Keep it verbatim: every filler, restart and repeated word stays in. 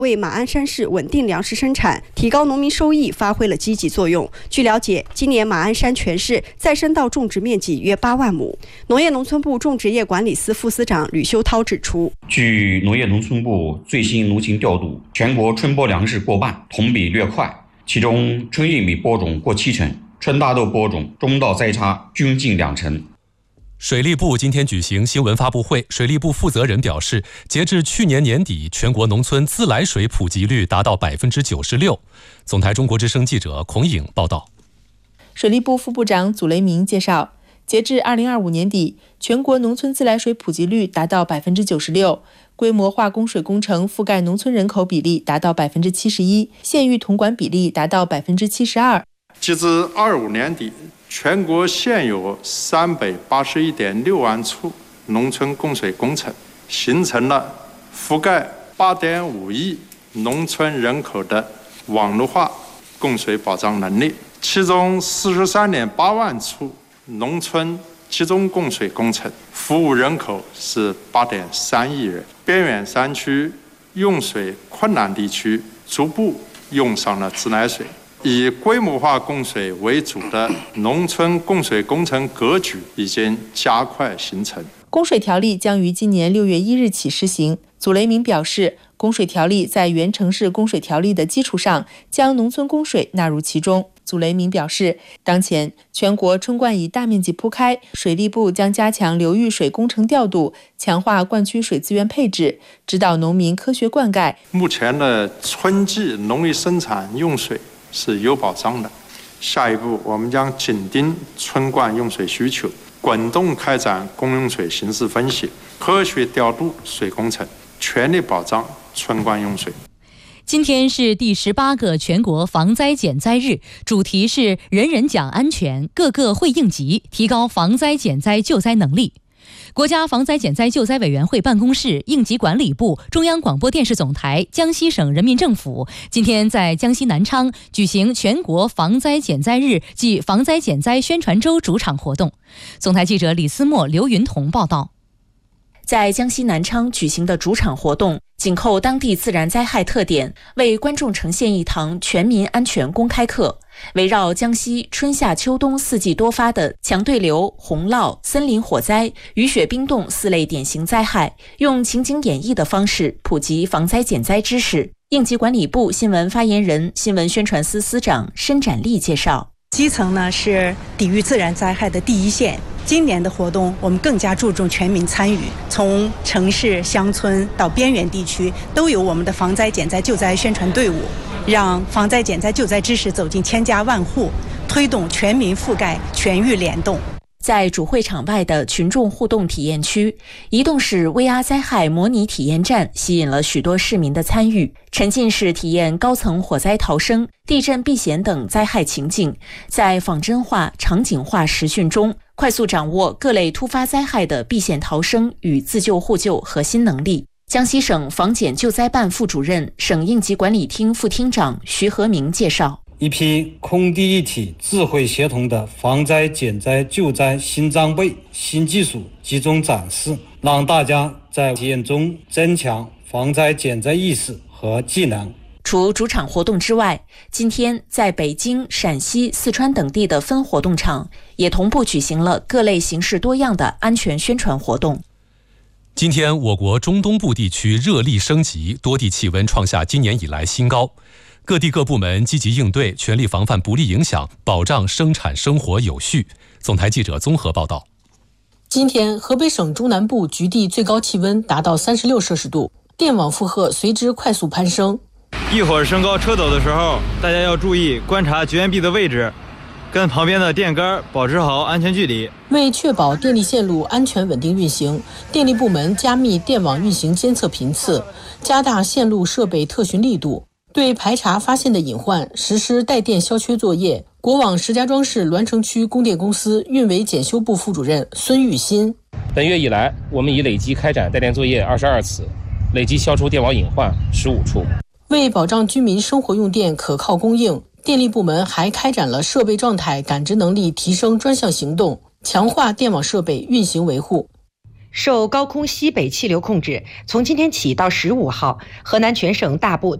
为马鞍山市稳定粮食生产、提高农民收益发挥了积极作用。据了解，今年马鞍山全市再生稻种植面积约八万亩。农业农村部种植业管理司副司长吕修涛指出， 据农业农村部最新农情调度，全国春播粮食过半，同比略快，其中春玉米播种过七成，春大豆播种、中稻栽插均近两成。 水利部今天举行新闻发布会，水利部负责人表示，截至去年年底，全国农村自来水普及率达到百分之九十六。总台中国之声记者孔颖报道。 水利部副部长祖雷明介绍，截至二零二五年底，全国农村自来水普及率达到百分之九十六，规模化供水工程覆盖农村人口比例达到百分之七十一，县域统管比例达到百分之七十二。 截至二五年底，全国现有三百八十一点六万处农村供水工程，形成了覆盖八点五亿农村人口的网络化供水保障能力。其中四十三点八万处农村集中供水工程，服务人口是八点三亿人。边远山区、用水困难地区逐步用上了自来水。以规模化供水为主的农村供水工程格局已经加快形成。 供水条例将于今年六月一日起施行。祖雷明表示，供水条例在原城市供水条例的基础上，将农村供水纳入其中。祖雷明表示，当前全国春灌已大面积铺开，水利部将加强流域水工程调度，强化灌区水资源配置，指导农民科学灌溉。 目前的春季农业生产用水是有保障的，下一步我们将紧盯春灌用水需求，滚动开展公用水形势分析，科学调度水工程，全力保障春灌用水。 今天是第十八个全国防灾减灾日，主题是人人讲安全，个个会应急，提高防灾减灾救灾能力。国家防灾减灾救灾委员会办公室、应急管理部、中央广播电视总台、江西省人民政府今天在江西南昌举行全国防灾减灾日暨防灾减灾宣传周主场活动。总台记者李思墨、刘云彤报道。 在江西南昌举行的主场活动，紧扣当地自然灾害特点，为观众呈现一堂全民安全公开课。围绕江西春夏秋冬四季多发的强对流、洪涝、森林火灾、雨雪冰冻四类典型灾害，用情景演绎的方式普及防灾减灾知识。应急管理部新闻发言人、新闻宣传司司长申展丽介绍， 基层呢是抵御自然灾害的第一线。今年的活动我们更加注重全民参与，从城市、乡村到边远地区，都有我们的防灾减灾救灾宣传队伍，让防灾减灾救灾知识走进千家万户，推动全民覆盖、全域联动。 在主会场外的群众互动体验区，移动式 V R 灾害模拟体验站吸引了许多市民的参与，沉浸式体验高层火灾逃生、地震避险等灾害情境，在仿真化、场景化实训中，快速掌握各类突发灾害的避险逃生与自救互救核心能力。江西省防减救灾办副主任、省应急管理厅副厅长徐和明介绍， 一批空地一体、智慧协同的防灾减灾救灾新装备、新技术集中展示，让大家在体验中增强防灾减灾意识和技能。 除主场活动之外，今天在北京、陕西、四川等地的分活动场也同步举行了各类形式多样的安全宣传活动。 今天我国中东部地区热力升级，多地气温创下今年以来新高，各地各部门积极应对，全力防范不利影响，保障生产生活有序。总台记者综合报道。 今天河北省中南部局地最高气温达到三十六摄氏度，电网负荷随之快速攀升。 一会儿升高车斗的时候，大家要注意观察绝缘壁的位置，跟旁边的电杆保持好安全距离。 为确保电力线路安全稳定运行，电力部门加密电网运行监测频次，加大线路设备特巡力度，对排查发现的隐患实施带电消缺作业。国网石家庄市栾城区供电公司运维检修部副主任孙玉新， 本月以来，我们已累计开展带电作业二十二次，累计消除电网隐患十五处。 为保障居民生活用电可靠供应，电力部门还开展了设备状态感知能力提升专项行动，强化电网设备运行维护。 受高空西北气流控制，从今天起到十五号，河南全省大部